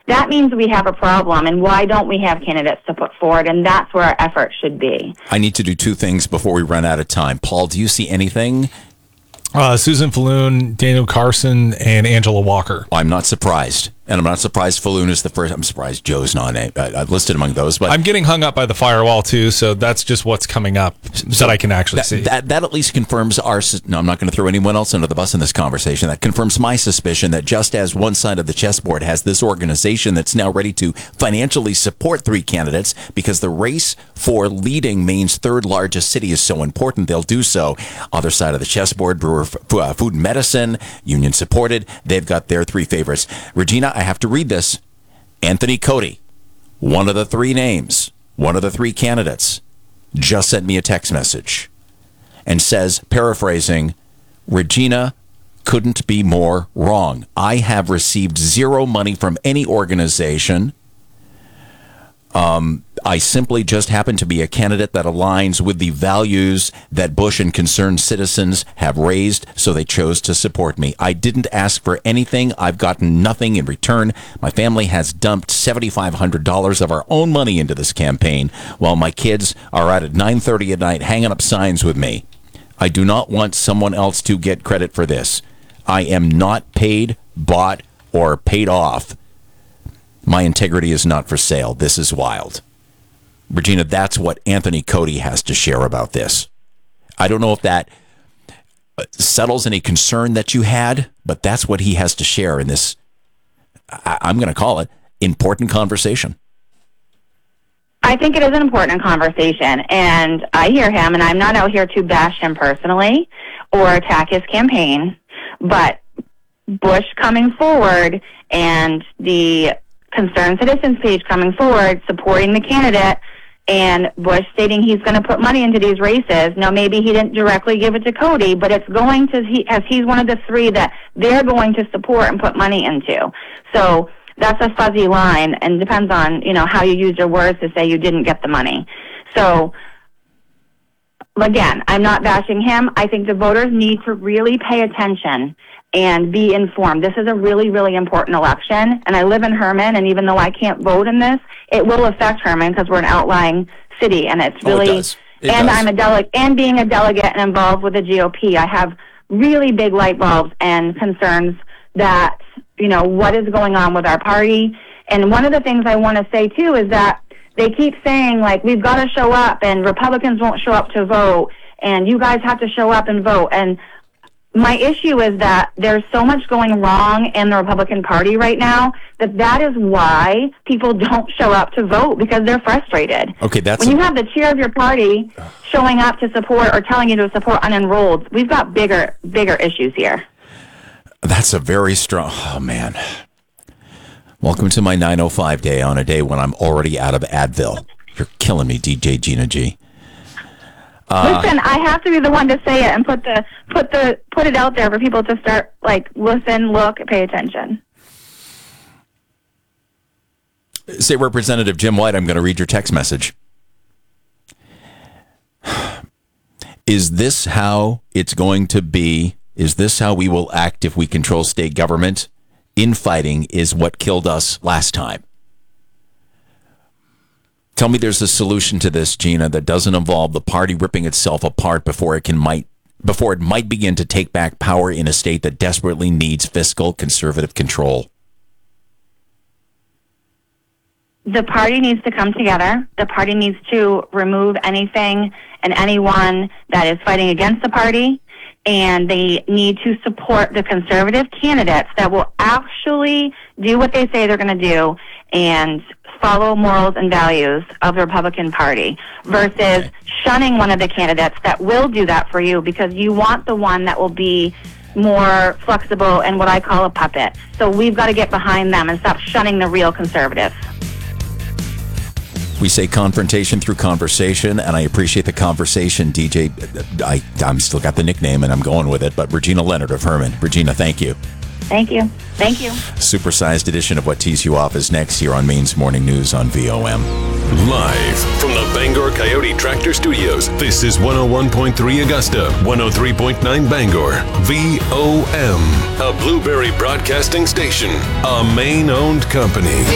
that means we have a problem, and why don't we have candidates to put forward? And that's where our effort should be. I need to do two things before we run out of time. Paul, do you see anything? Susan Falloon, Daniel Carson, and Angela Walker. I'm not surprised. And I'm not surprised Falloon is the first. I'm surprised Joe's not listed among those. But I'm getting hung up by the firewall, too, so that's just what's coming up that I can actually see. That at least confirms our... No, I'm not going to throw anyone else under the bus in this conversation. That confirms my suspicion that just as one side of the chessboard has this organization that's now ready to financially support three candidates because the race for leading Maine's third largest city is so important, they'll do so. Other side of the chessboard, Brewer Food and Medicine, union supported. They've got their three favorites. Regina, I have to read this. Anthony Cody, one of the three names, one of the three candidates, just sent me a text message and says, paraphrasing, Regina couldn't be more wrong. I have received zero money from any organization. I simply just happen to be a candidate that aligns with the values that Bush and concerned citizens have raised, so they chose to support me. I didn't ask for anything. I've gotten nothing in return. My family has dumped $7,500 of our own money into this campaign, while my kids are out at 9:30 at night hanging up signs with me. I do not want someone else to get credit for this. I am not paid, bought, or paid off. My integrity is not for sale. This is wild. Regina, that's what Anthony Cody has to share about this. I don't know if that settles any concern that you had, but that's what he has to share in this, I'm going to call it, important conversation. I think it is an important conversation, and I hear him, and I'm not out here to bash him personally or attack his campaign, but Bush coming forward and the Concerned Citizens page coming forward, supporting the candidate, and Bush stating he's going to put money into these races. Now, maybe he didn't directly give it to Cody, but it's going to, as he's one of the three that they're going to support and put money into. So that's a fuzzy line, and depends on, how you use your words to say you didn't get the money. So, again, I'm not bashing him. I think the voters need to really pay attention and be informed. This is a really, really important election, and I live in Herman, and even though I can't vote in this, it will affect Herman because we're an outlying city, and it's really... It does. I'm a delegate, and being a delegate and involved with the GOP, I have really big light bulbs and concerns that, what is going on with our party. And one of the things I want to say, too, is that they keep saying, we've got to show up, and Republicans won't show up to vote, and you guys have to show up and vote. And my issue is that there's so much going wrong in the Republican Party right now that is why people don't show up to vote, because they're frustrated. Okay, when you have the chair of your party showing up to support or telling you to support unenrolled, we've got bigger issues here. That's a very strong... Oh, man. Welcome to my 9:05 day on a day when I'm already out of Advil. You're killing me, DJ Gina G. Listen, I have to be the one to say it and put it out there for people to start listen, look, pay attention. Say, Representative Jim White, I'm going to read your text message. Is this how it's going to be? Is this how we will act if we control state government? Infighting is what killed us last time. Tell me there's a solution to this, Gina, that doesn't involve the party ripping itself apart before it might begin to take back power in a state that desperately needs fiscal conservative control. The party needs to come together. The party needs to remove anything and anyone that is fighting against the party, and they need to support the conservative candidates that will actually do what they say they're going to do and follow morals and values of the Republican Party versus shunning one of the candidates that will do that for you, because you want the one that will be more flexible and what I call a puppet. So we've got to get behind them and stop shunning the real conservatives. We say confrontation through conversation, and I appreciate the conversation, DJ. I'm still got the nickname, and I'm going with it, but Regina Leonard of Herman. Regina, thank you. Thank you. Thank you. Supersized edition of What Tees You Off is next here on Maine's Morning News on VOM. Live from the Bangor Coyote Tractor Studios, this is 101.3 Augusta, 103.9 Bangor, VOM, a Blueberry Broadcasting Station, a Maine-owned company.